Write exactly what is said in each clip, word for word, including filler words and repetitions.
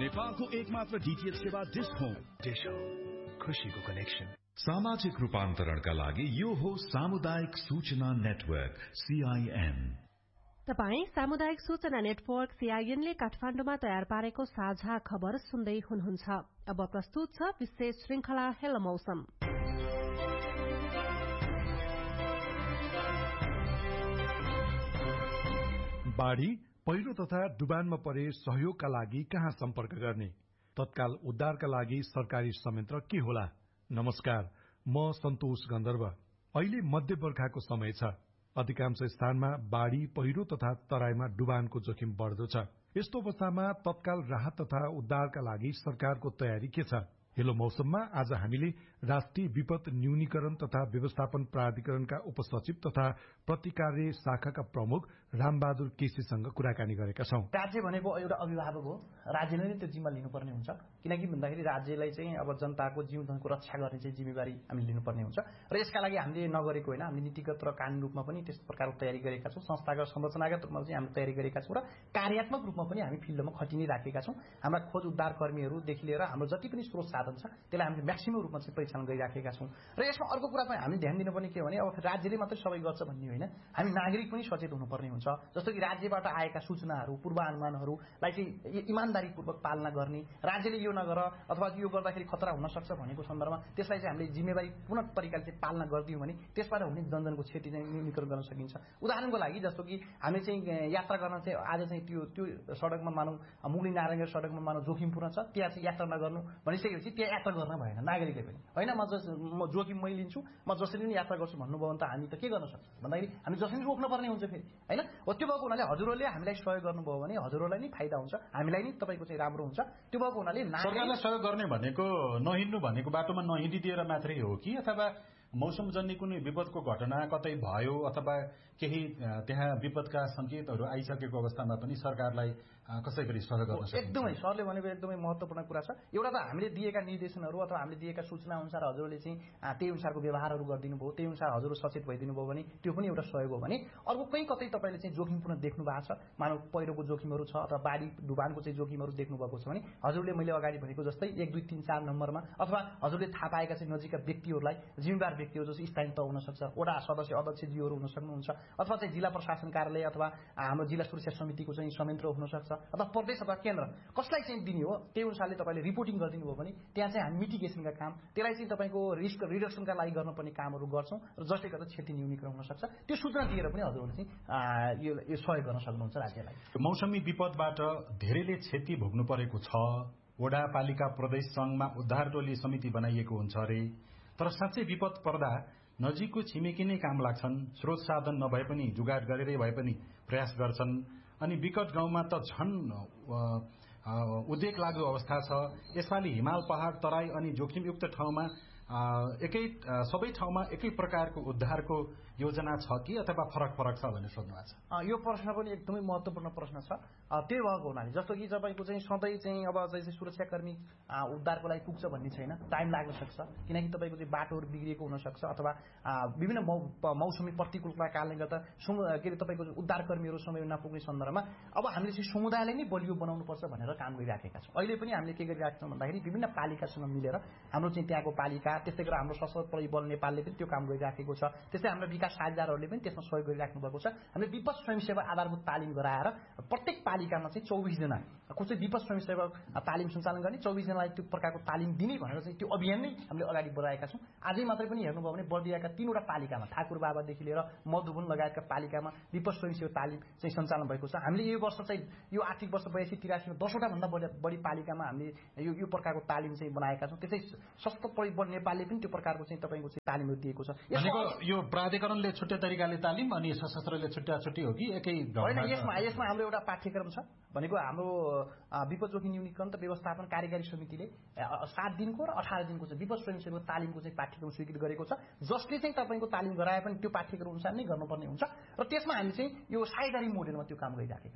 नेपालको एकमात्र डीटीएच सेवा डिश होम। डिश होम, खुशीको कनेक्सन। सामाजिक रूपान्तरणका लागि यो हो सामुदायिक सूचना नेटवर्क सीआईएन। तपाई सामुदायिक सूचना नेटवर्क सीआईएन ले काठमाडौँमा तयार पारेको साझा खबर सुन्दै हुनुहुन्छ। अब प्रस्तुत छ विशेष श्रृंखला हेलो मौसम। बाढ़ी, पहिरो तथा डुबानमा परे सहयोगका लागि कहाँ सम्पर्क गर्ने? तत्काल उद्धारका लागि सरकारी संयन्त्र के होला? नमस्कार, म सन्तोष गन्धर्व। अहिले मध्य बर्खाको समय छ। अधिकांश स्थानमा बाढ़ी, पहिरो तथा तराईमा डुबानको जोखिम बढ्दो छ। यस्तो अवस्थामा तत्काल राहत तथा उद्धारका लागि सरकारको तयारी के छ? हेलो मौसममा आज हामीले राष्ट्रिय विपद न्यूनीकरण तथा व्यवस्थापन प्राधिकरणका उपसचिव तथा प्रतिकार्य शाखाका प्रमुख रामबहादुर केसीसँग कुराकानी गरेका छौं। राज्य भनेको एउटा अभिभावक हो। राज्यले नै त्यो जिम्मा लिनुपर्ने हुन्छ, किनकि भन्दाखेरि राज्यलाई चाहिँ अब जनताको जीवनको रक्षा गर्ने चाहिँ जिम्मेवारी हामीले लिनुपर्ने हुन्छ र यसका लागि हामीले नगरेको होइन, हामीले नीतिगत र कानूनी रूपमा पनि त्यस्तो प्रकारको तयारी गरेका छौं। संस्थागत संरचनागत रूपमा चाहिँ हामीले तयारी गरेका छौं र कार्यात्मक रूपमा पनि हामी फिल्डमा खटिनै राखेका छौं। हाम्रा खोज उद्धार कर्मीहरूदेखि लिएर हाम्रो जति पनि स्रोत साधन छ त्यसलाई हामीले म्याक्सिमम रूपमा चाहिँ परिचालन गरिराखेका छौं। र यसमा अर्को कुरा पनि हामी ध्यान दिनुपर्ने के भने अब राज्यले मात्रै सबै गर्छ भन्ने होइन, हामी नागरिक पनि सचेत हुनुपर्ने हुन्छ। जस्तो कि राज्यबाट आएका सूचनाहरू, पूर्वानुमानहरूलाई चाहिँ इमानदारीपूर्वक पालना गर्ने, राज्यले यो नगर अथवा यो गर्दाखेरि खतरा हुन सक्छ भनेको सन्दर्भमा त्यसलाई चाहिँ हामीले जिम्मेवारी पूर्ण तरिकाले चाहिँ पालना गरिदियौँ भने त्यसबाट हुने जनजनको क्षति चाहिँ न्यूनीकरण गर्न सकिन्छ। उदाहरणको लागि जस्तो कि हामी चाहिँ यात्रा गर्न चाहिँ आज चाहिँ त्यो त्यो सडकमा मानौँ मुगली नारायण सडकमा मानौँ जोखिमपूर्ण छ, त्यहाँ चाहिँ यात्रा नगर्नु भनिसकेपछि त्यहाँ यात्रा गर्न भएन नागरिकले पनि होइन। म जस म जोखिम मै लिन्छु, म जसरी नै यात्रा गर्छु भन्नुभयो भने त हामी त के गर्न सक्छौँ भन्दाखेरि हामी जसरी रोक्न पर्ने हुन्छ फेरि होइन। हो त्यो भएको हुनाले हजुरहरूले हामीलाई सहयोग गर्नुभयो भने हजुरहरूलाई नै फाइदा हुन्छ, हामीलाई नै तपाईँको चाहिँ राम्रो हुन्छ। त्यो भएको हुनाले सरकारलाई सहयोग गर्ने भनेको नहिँड्नु भनेको बाटोमा नहिँडिदिएर मात्रै हो कि अथवा मौसमजन्य कुनै विपदको घटना कतै भयो अथवा केही त्यहाँ विपदका संकेतहरू आइसकेको अवस्थामा पनि सरकारलाई कसै गरी सहयोग गर्न सक्छ? एकदमै सरले भनेको एकदमै महत्त्वपूर्ण कुरा छ। एउटा त हामीले दिएका निर्देशनहरू अथवा हामीले दिएका सूचना अनुसार हजुरले चाहिँ त्यही अनुसारको व्यवहारहरू गरिदिनु भयो, त्यही अनुसार हजुर सचेत भइदिनु भयो भने त्यो पनि एउटा सहयोग हो भने अर्को कहीँ कतै तपाईँले चाहिँ जोखिमपूर्ण देख्नु भएको छ, मानव पहिरोको जोखिमहरू छ अथवा बाढी डुबानको चाहिँ जोखिमहरू देख्नु भएको छ भने हजुरले मैले अगाडि भनेको जस्तै एक दुई तीन चार नम्बरमा अथवा हजुरले थाहा पाएका चाहिँ नजिकका व्यक्तिहरूलाई जिम्मेवार व्यक्तिहरू जस्तो स्थानीय तह हुन सक्छ, वडा सदस्य अध्यक्षज्यूहरू हुन सक्नुहुन्छ अथवा चाहिँ जिल्ला प्रशासन कार्यालय अथवा हाम्रो जिल्ला सुरक्षा समितिको चाहिँ संयन्त्र हुन सक्छ अथवा प्रदेश अथवा केन्द्र कसलाई चाहिँ दिने हो त्यही अनुसारले तपाईँले रिपोर्टिङ गरिदिनु भयो भने त्यहाँ चाहिँ हामी मिटिगेसनका काम त्यसलाई चाहिँ तपाईँको रिस्क रिडक्सनका लागि गर्नुपर्ने कामहरू गर्छौँ र जसले गर्दा क्षति न्यूनीकरण हुन सक्छ। त्यो सूचना दिएर पनि हजुरहरूले चाहिँ यो यो सहयोग गर्न सक्नुहुन्छ राज्यलाई। मौसमी विपदबाट धेरैले क्षति भोग्नु परेको छ। वडा पालिका प्रदेश सङ्घमा उद्धार टोली समिति बनाइएको हुन्छ अरे, तर साँच्चै विपद पर्दा नजिकको छिमेकी नै काम लाग्छन्। स्रोत साधन नभए पनि जुगाड गरेरै भए पनि प्रयास गर्छन्। अनि विकट गाउँमा त झन् उद्वेग लाग्दो अवस्था छ। यसपालि हिमाल पहाड तराई अनि जोखिमयुक्त ठाउँमा एकै सबै ठाउँमा एकै प्रकारको उद्धारको योजना छ कि अथवा फरक फरक छ भनेर सोध्नु भएको छ। यो प्रश्न पनि एकदमै महत्त्वपूर्ण प्रश्न छ। त्यही भएको हुनाले जस्तो कि तपाईँको चाहिँ सधैँ चाहिँ अब चाहिँ सुरक्षाकर्मी उद्धारको लागि पुग्छ भन्ने छैन, टाइम लाग्न सक्छ किनकि तपाईँको चाहिँ बाटोहरू बिग्रिएको हुनसक्छ अथवा विभिन्न मौसमी प्रतिकूलताका कारणले गर्दा के अरे तपाईँको उद्धारकर्मीहरू समय नपुग्ने सन्दर्भमा अब हामीले चाहिँ समुदायलाई नै बलियो बनाउनुपर्छ भनेर काम गरिराखेका छौँ। अहिले पनि हामीले के गरिरहेका छौँ भन्दाखेरि विभिन्न पालिकासँग मिलेर हाम्रो चाहिँ त्यहाँको पालिका त्यस्तै गरेर हाम्रो सशस्त्र बल नेपालले पनि त्यो काम गरिराखेको छ। त्यस्तै हाम्रो विकास साझेदारहरूले पनि त्यसमा सहयोग गरिराख्नु भएको छ। हामीले विपद स्वयंसेवा आधारभूत तालिम गराएर प्रत्येक पालिकामा चाहिँ चौबिसजना को चाहिँ विपद स्वयंसेवा तालिम सञ्चालन गर्ने, चौबिसजनालाई त्यो प्रकारको तालिम दिने भनेर चाहिँ त्यो अभियान नै हामीले अगाडि बढाएका छौँ। आजै मात्रै पनि हेर्नुभयो भने बर्दियाका तीनवटा पालिकामा ठाकुर बाबादेखि लिएर मधुबन लगायतका पालिकामा विपद स्वयंसेवा तालिम चाहिँ सञ्चालन भएको छ। हामीले यो वर्ष चाहिँ यो आर्थिक वर्ष बयासी तिरासीमा दसवटा भन्दा बढी पालिकामा हामीले यो यो प्रकारको तालिम चाहिँ बनाएका छौँ। त्यसै सशस्त्र बल नेपालले पनि त्यो प्रकारको चाहिँ तपाईँको चाहिँ तालिमहरू दिएको छ। भनेको यो प्राधिकरणले छुट्टै तरिकाले तालिम अनि सशस्त्रले छुट्टा छुट्टी हो कि एकै? होइन, यसमा यसमा हाम्रो एउटा पाठ्यक्रम छ भनेको हाम्रो विपद जोखिम न्यूनीकरण त व्यवस्थापन कार्यकारी समितिले सात दिनको र अठार दिनको चाहिँ विपद स्वयंसेवा तालिमको चाहिँ पाठ्यक्रम स्वीकृत गरेको छ, जसले चाहिँ तपाईँको तालिम गराए पनि त्यो पाठ्यक्रम अनुसार नै गर्नुपर्ने हुन्छ र त्यसमा हामी चाहिँ यो साझेदारी मोडेलमा त्यो काम गरिराखेका छौँ।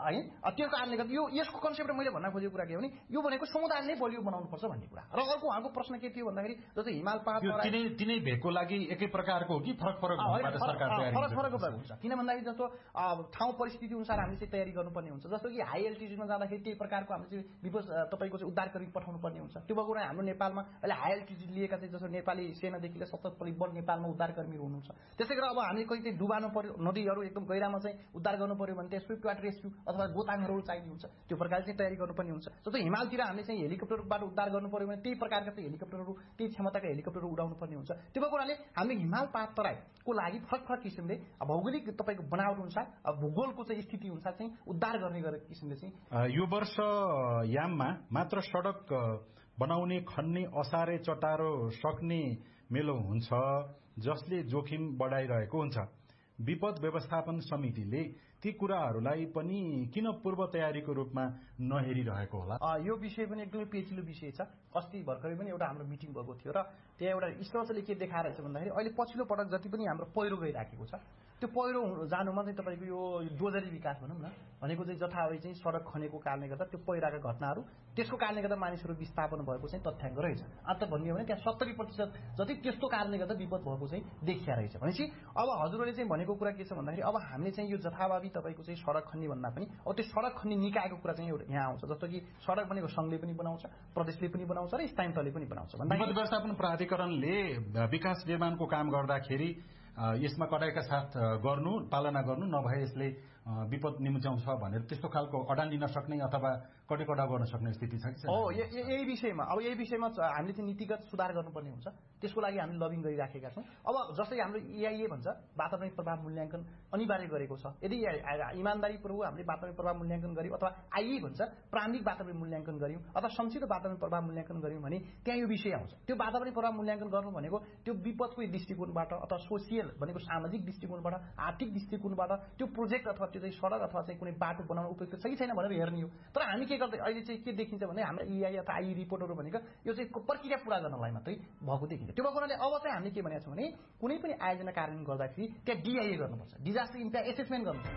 है। त्यो कारणले गर्दा यो यसको कन्सेप्ट मैले भन्न खोजेको कुरा के हो भने यो भनेको समुदाय नै बलियो बनाउनुपर्छ भन्ने कुरा। र अर्को उहाँको प्रश्न के थियो भन्दाखेरि जस्तै हिमाल पाहाड तिनै तिनै भेगको लागि एकै प्रकारको हो कि फरक फरक सरकार तयारी फरक फरक हुन्छ। किन भन्दाखेरि जस्तो ठाउँ परिस्थिति अनुसार हामीले चाहिँ तयारी गर्नुपर्ने हुन्छ। जस्तो कि हाई एल्टिट्युडमा जाँदाखेरि त्यही प्रकारको हामीले चाहिँ विपद तपाईँको चाहिँ उद्धारकर्मी पठाउनु पर्ने हुन्छ। त्यो भएको हाम्रो नेपालमा अहिले हाई एल्टिट्युड लिएका चाहिँ जस्तो नेपाली सेनादेखि लिएर सतत बल नेपालमा उद्धारकर्मीहरू हुनुहुन्छ। त्यसै गरेर अब हामीले कहीँ चाहिँ डुबानु पर्यो, नदीहरू एकदम गहिरामा चाहिँ उद्धार गर्नु पर्यो भने त्यहाँ स्विफ्ट वाटर रेस्क्यु अथवा गोताङहरू चाहिने हुन्छ। त्यो प्रकारले चाहिँ तयारी गर्नुपर्ने हुन्छ। जस्तो हिमालतिर हामीले चाहिँ हेलिकप्टरबाट उद्धार गर्नु पर्यो भने त्यही प्रकारका चाहिँ हेलिकप्टरहरू त्यही क्षमताका हेलिकप्टरहरू उडाउनु पर्ने हुन्छ। त्यो भएको हुनाले हामीले हिमाल पाहाड तराईको लागि फरक फरक किसिमले भौगोलिक तपाईँको बनावट अनुसार भूगोलको चाहिँ स्थिति अनुसार चाहिँ उद्धार गर्ने गरेको किसिमले चाहिँ यो वर्ष याममा मात्र सडक बनाउने खन्ने असारे चटारो सक्ने मेलो हुन्छ जसले जोखिम बढाइरहेको हुन्छ। विपद व्यवस्थापन समितिले ती कुराहरूलाई पनि किन पूर्व तयारीको रूपमा नहेरिरहेको होला? यो विषय पनि एकदमै पेचिलो विषय छ। अस्ति भर्खरै पनि एउटा हाम्रो मिटिङ भएको थियो र त्यहाँ एउटा स्पष्टले के देखाएर छ भन्दाखेरि अहिले पछिल्लो पटक जति पनि हाम्रो पहिरो गइराखेको छ त्यो पहिरो जानुमा चाहिँ तपाईँको यो डोजरी विकास भनौँ न भनेको चाहिँ जथाभावी चाहिँ सडक खनेको कारणले गर्दा त्यो पहिराका घटनाहरू त्यसको कारणले गर्दा मानिसहरू विस्थापन भएको चाहिँ तथ्याङ्क रहेछ। अन्त भन्यो भने त्यहाँ सत्तरी प्रतिशत जति त्यस्तो कारणले गर्दा विपद भएको चाहिँ देखिया रहेछ। भनेपछि अब हजुरहरूले चाहिँ भनेको कुरा के छ भन्दाखेरि अब हामीले चाहिँ यो जथाभावी तपाईँको चाहिँ सडक खन्ने भन्दा पनि अब त्यो सडक खन्ने निकायको कुरा चाहिँ एउटा यहाँ आउँछ। जस्तो कि सडक भनेको सङ्घले पनि बनाउँछ, प्रदेशले पनि बनाउँछ र स्थानीय तहले पनि बनाउँछ। विपद व्यवस्थापन प्राधिकरणले विकास निर्माणको काम गर्दाखेरि यसमा कडाइका साथ गर्नु पालना गर्नु नभए यसले विपद निम्च्याउँछ भनेर त्यस्तो खालको अडान लिन सक्ने अथवा कटै कडा गर्न सक्ने स्थिति छ कि? हो, यही विषयमा अब यही विषयमा हामीले चाहिँ नीतिगत सुधार गर्नुपर्ने हुन्छ। त्यसको लागि हामीले लबिङ गरिराखेका छौँ। अब जस्तै हाम्रो इआइए भन्छ वातावरणिक प्रभाव मूल्याङ्कन अनिवार्य गरेको छ। यदि इमान्दारीपूर्वक हामीले वातावरणिक प्रभाव मूल्याङ्कन गर्यौँ अथवा आइए भन्छ प्रारम्भिक वातावरण मूल्याङ्कन गर्यौँ अथवा संक्षिप्त वातावरण प्रभाव मूल्याङ्कन गर्यौँ भने त्यहाँ यो विषय आउँछ। त्यो वातावरणिक प्रभाव मूल्याङ्कन गर्नु भनेको त्यो विपदको दृष्टिकोणबाट अथवा सोसियल भनेको सामाजिक दृष्टिकोणबाट आर्थिक दृष्टिकोणबाट त्यो प्रोजेक्ट अथवा त्यो चाहिँ सडक अथवा चाहिँ कुनै बाटो बनाउन उपयुक्त छ कि छैन भनेर हेर्ने हो। तर हामी के गर्दै अहिले चाहिँ के देखिन्छ भने हाम्रो इआई अथवा आइ रिपोर्टहरू भनेको यो चाहिँ प्रक्रिया पुरा गर्नलाई मात्रै भएको देखिन्छ। त्यो भएको हुनाले अब चाहिँ हामीले के भनेको छौँ भने कुनै पनि आयोजना कार्यान्वयन गर्दाखेरि त्यहाँ डिआइए गर्नुपर्छ, डिजास्टर इम्प्याक्ट एसेसमेन्ट गर्नुपर्छ।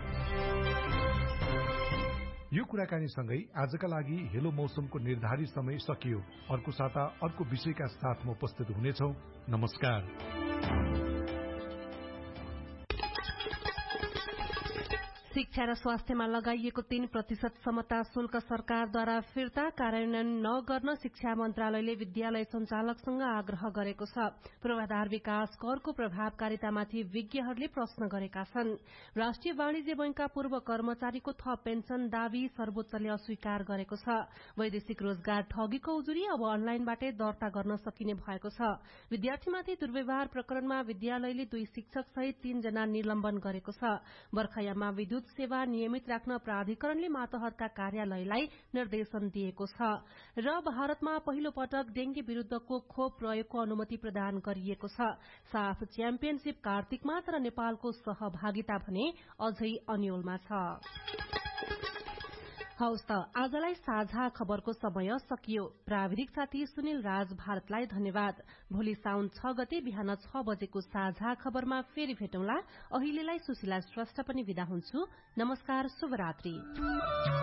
यो कुराकानीसँगै आजका लागि हेलो मौसमको निर्धारित समय सकियो। अर्को साता अर्को विषयका साथ म उपस्थित हुनेछौ। नमस्कार। शिक्षा र स्वास्थ्यमा लगाइएको तीन प्रतिशत समता शुल्क सरकारद्वारा फिर्ता कार्यान्वयन नगर्न शिक्षा मन्त्रालयले विद्यालय सञ्चालकसँग आग्रह गरेको छ। पूर्वाधार विकास करको प्रभावकारितामाथि विज्ञहरूले प्रश्न गरेका छन्। राष्ट्रिय वाणिज्य बैंकका पूर्व कर्मचारीको थप पेन्सन दावी सर्वोच्चले अस्वीकार गरेको छ। वैदेशिक रोजगार ठगीको उजुरी अब अनलाइनबाटै दर्ता गर्न सकिने भएको छ। विद्यार्थीमाथि दुर्व्यवहार प्रकरणमा विद्यालयले दुई शिक्षक सहित तीनजना निलम्बन गरेको छ। बर्खायाममा विद्युत सेवा नियमित राख्न प्राधिकरणले मातहतका कार्यालयलाई निर्देशन दिएको छ। र भारतमा पहिलो पटक डेंगी विरूद्धको खोप प्रयोगको अनुमति प्रदान गरिएको छ। साफ च्याम्पियनशीप कार्तिकमा, तर नेपालको सहभागिता भने अझै अन्यलमा छ। हौस् त आजलाई साझा खबरको समय सकियो। प्राविधिक साथी सुनिल राज भारतलाई धन्यवाद। भोलि साउन छ गते बिहान छ बजेको साझा खबरमा फेरि भेटौँला। अहिलेलाई सुशीला श्रेष्ठ पनि विदा हुन्छु। नमस्कार, शुभरात्रि।